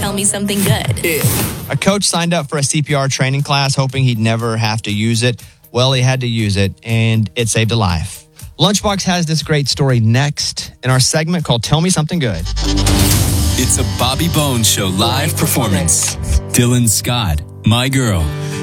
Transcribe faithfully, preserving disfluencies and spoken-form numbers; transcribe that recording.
Tell me something good. A coach signed up for a C P R training class hoping he'd never have to use it. Well, he had to use it, and it saved a life. Lunchbox has this great story next in our segment called Tell Me Something Good. It's a Bobby Bones Show live performance. Dylan Scott, My Girl.